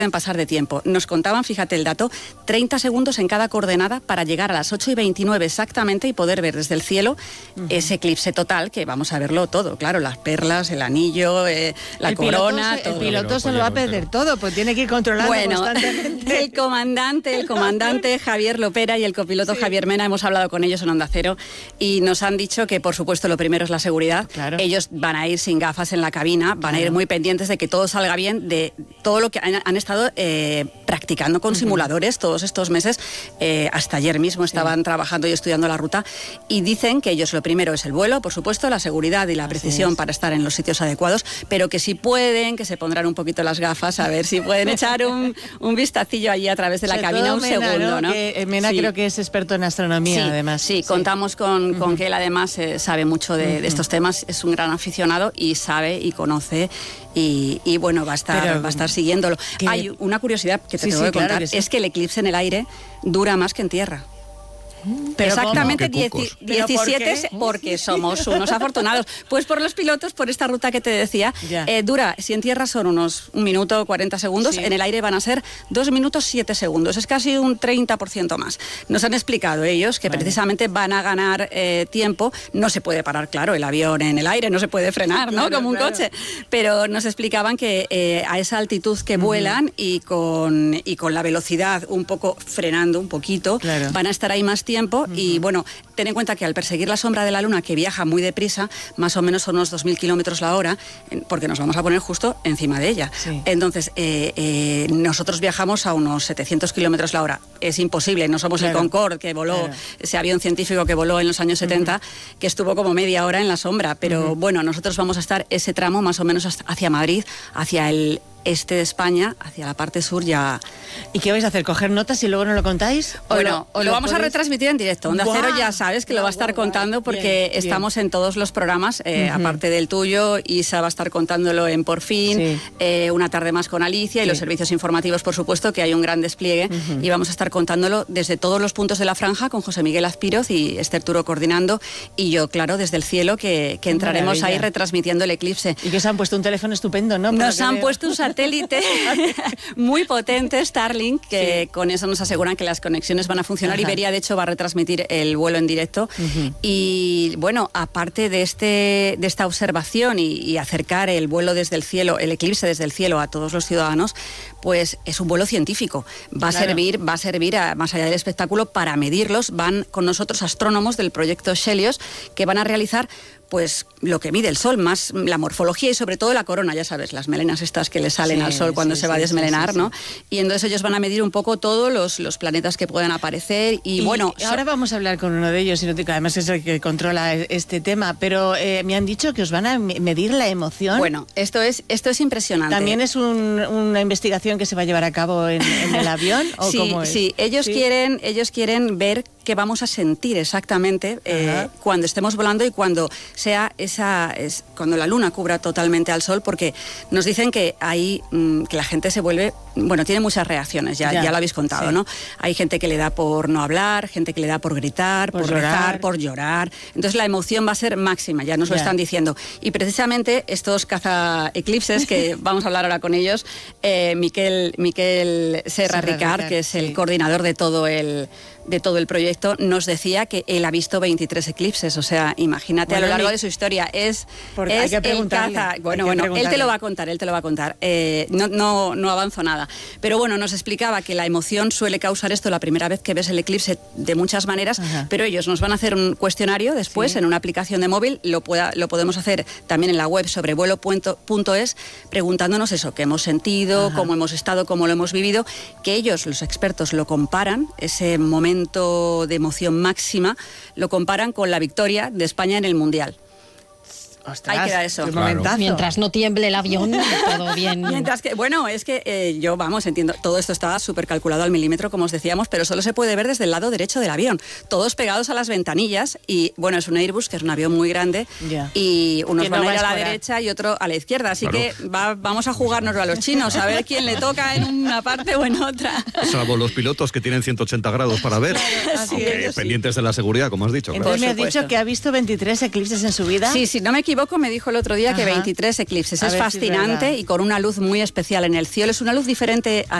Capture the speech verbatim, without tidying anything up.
pasar de tiempo. Nos contaban, fíjate el dato, treinta segundos en cada coordenada para llegar a las ocho y veintinueve exactamente y poder ver desde el cielo uh-huh. ese eclipse total, que vamos a verlo todo, claro, las perlas, el anillo, eh, la el corona, piloto, todo. El piloto se lo va a perder todo, pues tiene que ir controlando bueno, constantemente. El comandante, el comandante Javier Lopera y el copiloto sí. Javier Mena, hemos hablado con ellos en Onda Cero y nos han dicho que, por supuesto, lo primero es la seguridad. Claro. Ellos van a ir sin gafas en la cabina, van claro. a ir muy pendientes de que todo salga bien, de todo lo que han, han estado eh, practicando con uh-huh. simuladores todos estos meses. Eh, hasta ayer mismo estaban sí. trabajando y estudiando la ruta y dicen que ellos lo primero es el vuelo, por supuesto, la seguridad y la precisión para estar en los sitios adecuados, pero que si pueden, que se pondrán un poquito las gafas a ver si pueden echar un, un vistacillo allí a través de la Sobre cabina un Mena, segundo, ¿no? ¿no? Que Mena sí. creo que es experto en astronomía, sí, además. Sí, sí, sí. contamos con, uh-huh. con que él además eh, sabe mucho de, uh-huh. de estos temas, es un gran aficionado y sabe y conoce y, y bueno, va a estar, Pero, va a estar siguiéndolo. ¿qué? Hay una curiosidad que te sí, tengo sí, que contar, claro que sí. es que el eclipse en el aire dura más que en tierra. ¿Pero exactamente dieci- diecisiete ¿por porque somos unos afortunados. Pues por los pilotos, por esta ruta que te decía, eh, dura, si en tierra son unos un minuto cuarenta segundos, sí. en el aire van a ser dos minutos siete segundos, es casi un treinta por ciento más. Nos han explicado ellos que vale. precisamente van a ganar eh, tiempo, no se puede parar, claro, el avión en el aire, no se puede frenar, ¿no? Claro, como un claro. coche, pero nos explicaban que eh, a esa altitud que uh-huh. vuelan y con, y con la velocidad un poco frenando un poquito, claro. van a estar ahí más tiempo. tiempo uh-huh. y bueno, ten en cuenta que al perseguir la sombra de la Luna, que viaja muy deprisa, más o menos son unos dos mil kilómetros la hora, porque nos vamos a poner justo encima de ella. Sí. Entonces, eh, eh, nosotros viajamos a unos setecientos kilómetros la hora. Es imposible, no somos claro. el Concorde, que voló, claro. ese avión científico que voló en los años setenta, uh-huh. que estuvo como media hora en la sombra, pero uh-huh. bueno, nosotros vamos a estar ese tramo más o menos hacia Madrid, hacia el este de España, hacia la parte sur ya. ¿Y qué vais a hacer? ¿Coger notas y luego no lo contáis? Bueno, ¿O lo, lo, lo vamos podéis? a retransmitir en directo. Onda ¡Buah! Cero ya sabes que lo va a estar ¡Buah, buah, contando buah! porque Bien, estamos bien. en todos los programas, eh, uh-huh. aparte del tuyo, Isa va a estar contándolo en Por Fin, sí. eh, Una tarde más con Alicia sí. y los servicios informativos, por supuesto, que hay un gran despliegue uh-huh. y vamos a estar contándolo desde todos los puntos de la franja con José Miguel Azpiroz y Esther Turo coordinando y yo, claro, desde el cielo que, que entraremos Maravilla. Ahí retransmitiendo el eclipse. Y que os han puesto un teléfono estupendo, ¿no? Por Nos han veo. puesto un satélite muy potente, Starlink, que sí. con eso nos aseguran que las conexiones van a funcionar. Ajá. Iberia, de hecho, va a retransmitir el vuelo en directo. Uh-huh. Y bueno, aparte de, este, de esta observación y, y acercar el vuelo desde el cielo, el eclipse desde el cielo a todos los ciudadanos, pues es un vuelo científico. Va a claro. servir, va a servir a, más allá del espectáculo, para medirlos. Van con nosotros astrónomos del proyecto Helios que van a realizar pues lo que mide el Sol, más la morfología y sobre todo la corona, ya sabes, las melenas estas que le salen sí, al Sol cuando sí, se va sí, a desmelenar, sí, sí, ¿no? Sí. Y entonces ellos van a medir un poco todos los, los planetas que puedan aparecer y, y bueno... Ahora so- vamos a hablar con uno de ellos, además es el que controla este tema, pero eh, me han dicho que os van a medir la emoción. Bueno, esto es, esto es impresionante. ¿También es un, una investigación que se va a llevar a cabo en, en el avión? ¿O sí, cómo es? sí, ellos, ¿Sí? Quieren, ellos quieren ver qué vamos a sentir exactamente eh, cuando estemos volando y cuando sea esa es, cuando la luna cubra totalmente al sol, porque nos dicen que ahí mmm, que la gente se vuelve, bueno, tiene muchas reacciones, ya, ya. ya lo habéis contado, sí. ¿no? Hay gente que le da por no hablar, gente que le da por gritar, por, por rezar, por llorar. Entonces la emoción va a ser máxima, ya nos ya. lo están diciendo. Y precisamente estos caza eclipses, que vamos a hablar ahora con ellos, eh, Miquel, Miquel Serra, Serra Ricard, Ricard, que es sí. el coordinador de todo el de todo el proyecto, nos decía que él ha visto veintitrés eclipses, o sea, imagínate bueno, a lo largo mi... de su historia, es, es hay que preguntarle, el caza, bueno, hay que bueno, él te lo va a contar, él te lo va a contar, eh, no, no, no avanzo nada, pero bueno, nos explicaba que la emoción suele causar esto la primera vez que ves el eclipse de muchas maneras, Ajá. pero ellos nos van a hacer un cuestionario después sí. en una aplicación de móvil, lo, pueda, lo podemos hacer también en la web sobrevuelo punto es, preguntándonos eso, qué hemos sentido, Ajá. cómo hemos estado, cómo lo hemos vivido, que ellos, los expertos, lo comparan, ese momento de emoción máxima, lo comparan con la victoria de España en el Mundial. Ostras, ahí queda eso. Claro. Mientras no tiemble el avión, todo bien. Mientras que, bueno, es que eh, yo, vamos, entiendo, todo esto está súper calculado al milímetro, como os decíamos, pero solo se puede ver desde el lado derecho del avión, todos pegados a las ventanillas y, bueno, es un Airbus, que es un avión muy grande, yeah. y unos van no a ir a la derecha y otro a la izquierda, así claro. que va, vamos a jugárnoslo a los chinos, a ver quién le toca en una parte o en otra. Salvo los pilotos que tienen ciento ochenta grados para ver, claro, aunque sí, pendientes sí. de la seguridad, como has dicho. Entonces claro. me ha dicho que ha visto veintitrés eclipses en su vida. Sí, sí, no me equivoco, me dijo el otro día Ajá. que veintitrés eclipses. A es fascinante si es y con una luz muy especial en el cielo. Es una luz diferente a